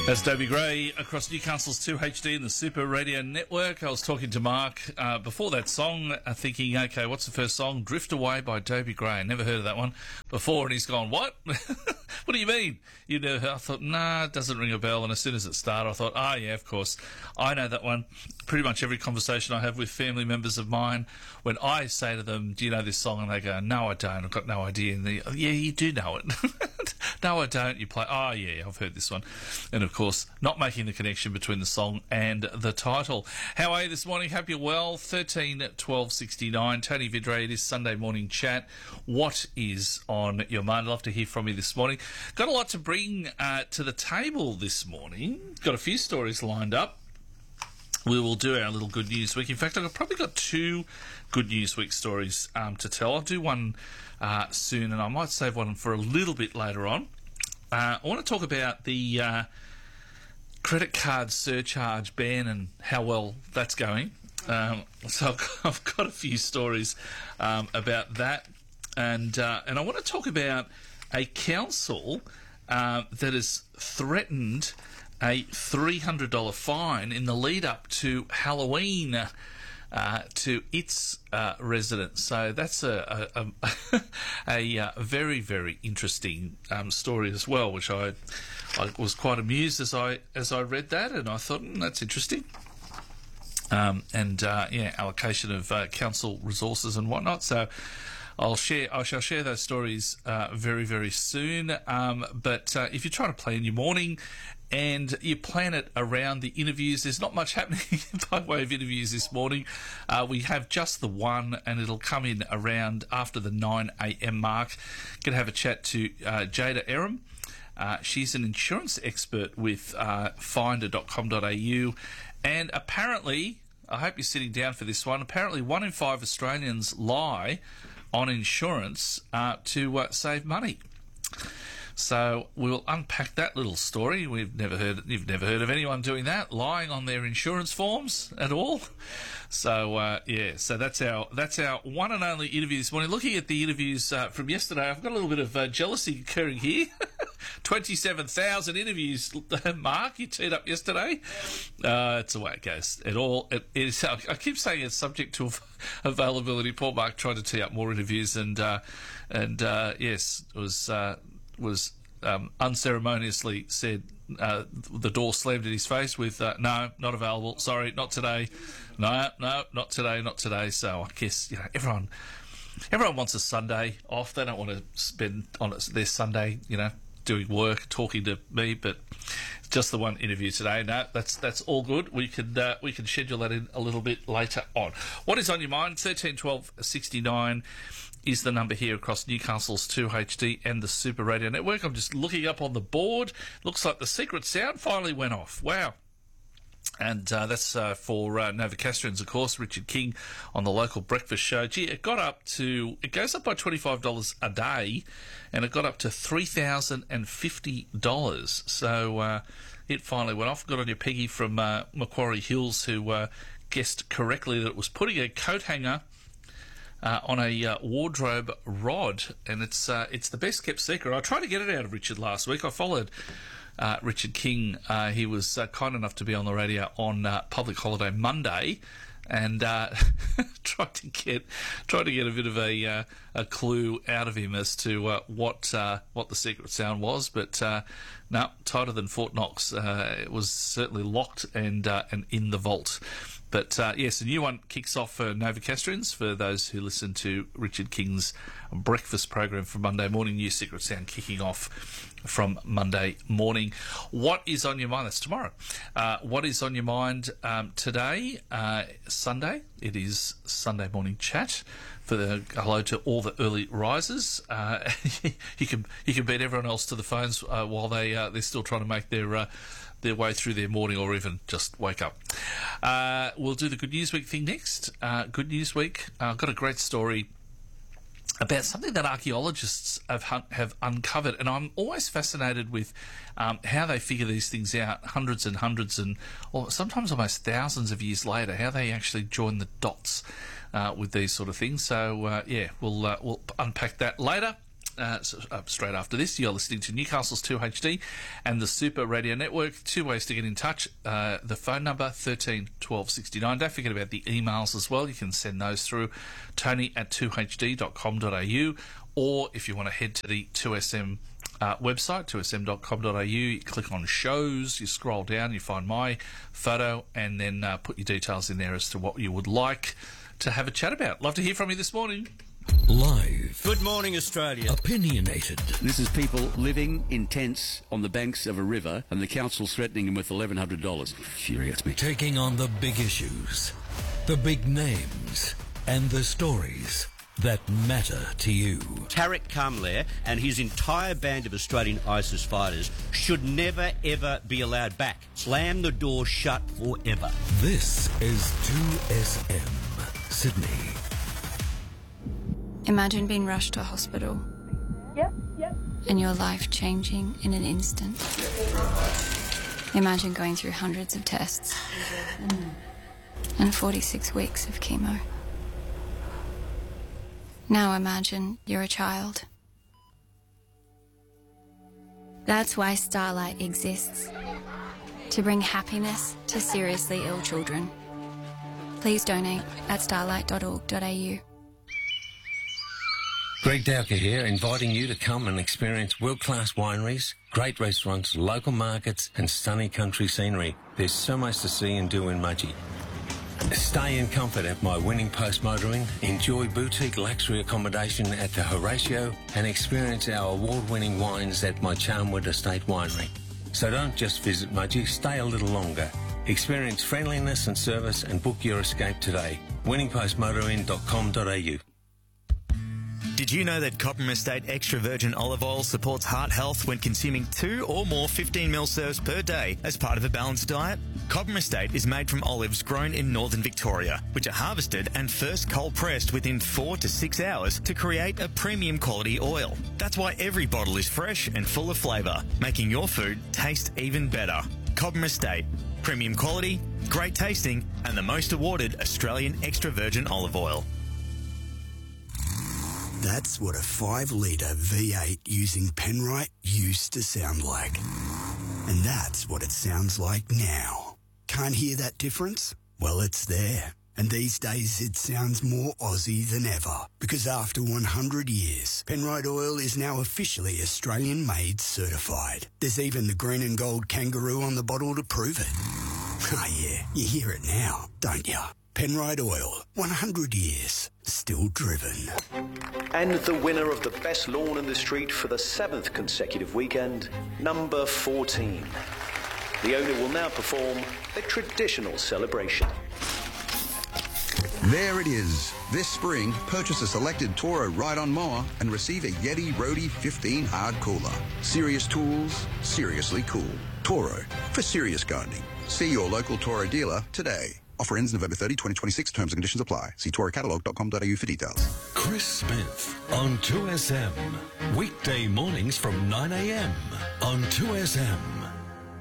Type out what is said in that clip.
That's Dobie Gray across Newcastle's 2HD and the Super Radio Network. I was talking to Mark before that song, thinking, okay, what's the first song? Drift Away by Dobie Gray. Never heard of that one before, and he's gone, what? What do you mean? You know, I thought, nah, it doesn't ring a bell. And as soon as it started, I thought, yeah, of course. I know that one. Pretty much every conversation I have with family members of mine, when I say to them, do you know this song? And they go, no, I don't. I've got no idea. And they, yeah, you do know it. No, I don't. You play, yeah, I've heard this one. And of course, not making the connection between the song and the title. How are you this morning? Hope you're well. 13 12 69. Tony Vidray, it is Sunday morning chat. What is on your mind? I'd love to hear from you this morning. Got a lot to bring to the table this morning. Got a few stories lined up. We will do our little Good News Week. In fact, I've probably got two Good News Week stories to tell. I'll do one soon, and I might save one for a little bit later on. I want to talk about the credit card surcharge ban and how well that's going. So I've got a few stories about that, and I want to talk about a council that has threatened a $300 fine in the lead up to Halloween to its residents. So that's a very, very interesting story as well, which I was quite amused as I read that, and I thought, that's interesting. Allocation of council resources and whatnot. So I shall share those stories very, very soon. But if you're trying to plan your morning and you plan it around the interviews, there's not much happening by way of interviews this morning. We have just the one, and it'll come in around after the 9 a.m. mark. Going to have a chat to Jada Eram. She's an insurance expert with finder.com.au, and apparently, I hope you're sitting down for this one, apparently 1 in 5 Australians lie on insurance to save money. So we'll unpack that little story. You've never heard of anyone doing that, lying on their insurance forms at all. So so that's our one and only interview this morning. Looking at the interviews from yesterday, I've got a little bit of jealousy occurring here. 27,000 interviews, Mark, you teed up yesterday. It's the way it goes. It is. I keep saying it's subject to availability. Poor Mark tried to tee up more interviews, and yes, it was unceremoniously said, the door slammed in his face with, no, not available, sorry, not today, no, not today. So I guess, everyone wants a Sunday off. They don't want to spend on their Sunday, doing work, talking to me, but just the one interview today. No, that's all good. We can schedule that in a little bit later on. What is on your mind? 13 12 69 is the number here across Newcastle's 2HD and the Super Radio Network. I'm just looking up on the board. Looks like the secret sound finally went off. Wow. And that's for Novocastrians, of course, Richard King on the local breakfast show. Gee, it goes up by $25 a day, and it got up to $3,050. So it finally went off. Got on your Peggy from Macquarie Hills, who guessed correctly that it was putting a coat hanger on a wardrobe rod, and it's the best kept secret. I tried to get it out of Richard last week. I followed Richard King. He was kind enough to be on the radio on Public Holiday Monday, and tried to get a bit of a clue out of him as to what the secret sound was. But no, tighter than Fort Knox. It was certainly locked and in the vault. But yes, a new one kicks off for Novocastrians, for those who listen to Richard King's breakfast program from Monday morning. New secret sound kicking off from Monday morning. What is on your mind? That's tomorrow. What is on your mind today? Sunday. It is Sunday morning chat. For the hello to all the early risers. You can beat everyone else to the phones while they're still trying to make their way through their morning, or even just wake up. We'll do the Good News Week thing next. Good News Week. I've got a great story about something that archaeologists have uncovered, and I'm always fascinated with how they figure these things out hundreds and hundreds or sometimes almost thousands of years later, how they actually join the dots with these sort of things. So we'll unpack that later. straight after this. You're listening to Newcastle's 2HD and the Super Radio Network. Two ways to get in touch. The phone number, 13 12 69. Don't forget about the emails as well. You can send those through, tony@2hd.com.au, or if you want to head to the 2SM website, 2sm.com.au, you click on shows, you scroll down, you find my photo, and then put your details in there as to what you would like to have a chat about. Love to hear from you this morning. Live. Good morning, Australia. Opinionated. This is people living in tents on the banks of a river, and the council's threatening them with $1,100. Infuriates me. Taking on the big issues, the big names, and the stories that matter to you. Tariq Kamler and his entire band of Australian ISIS fighters should never, ever be allowed back. Slam the door shut forever. This is 2SM Sydney. Imagine being rushed to a hospital. Yep. And your life changing in an instant. Imagine going through hundreds of tests. And 46 weeks of chemo. Now imagine you're a child. That's why Starlight exists. To bring happiness to seriously ill children. Please donate at starlight.org.au. Greg Dowker here, inviting you to come and experience world-class wineries, great restaurants, local markets and stunning country scenery. There's so much to see and do in Mudgee. Stay in comfort at my Winning Post Motoring, enjoy boutique luxury accommodation at the Horatio and experience our award-winning wines at my Charnwood Estate Winery. So don't just visit Mudgee, stay a little longer. Experience friendliness and service and book your escape today. winningpostmotoring.com.au. Did you know that Cobram Estate Extra Virgin Olive Oil supports heart health when consuming 2 or more 15ml serves per day as part of a balanced diet? Cobram Estate is made from olives grown in northern Victoria, which are harvested and first cold pressed within 4 to 6 hours to create a premium quality oil. That's why every bottle is fresh and full of flavour, making your food taste even better. Cobram Estate. Premium quality, great tasting, and the most awarded Australian extra virgin olive oil. That's what a 5-litre V8 using Penrite used to sound like. And that's what it sounds like now. Can't hear that difference? Well, it's there. And these days it sounds more Aussie than ever. Because after 100 years, Penrite Oil is now officially Australian-made certified. There's even the green and gold kangaroo on the bottle to prove it. Oh yeah, you hear it now, don't you? Penrite Oil, 100 years, still driven. And the winner of the best lawn in the street for the 7th consecutive weekend, number 14. The owner will now perform a traditional celebration. There it is. This spring, purchase a selected Toro ride-on mower and receive a Yeti Roadie 15 hard cooler. Serious tools, seriously cool. Toro, for serious gardening. See your local Toro dealer today. Offer ends November 30, 2026. Terms and conditions apply. See torocatalog.com.au for details. Chris Smith on 2SM. Weekday mornings from 9 a.m. on 2SM.